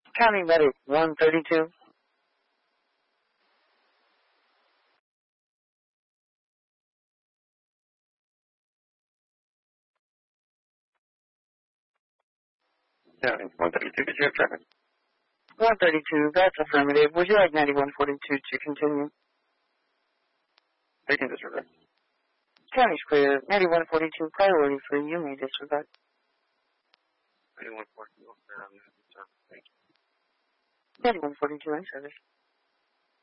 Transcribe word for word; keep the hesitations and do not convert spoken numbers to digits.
County Medic one thirty-two. County one thirty-two, did you have traffic? one thirty-two, that's affirmative. Would you like ninety-one forty-two to continue? Taking disregard. County's clear. ninety-one forty-two, priority free. You may disregard. ninety-one forty-two, um, thank you. ninety-one forty-two in service.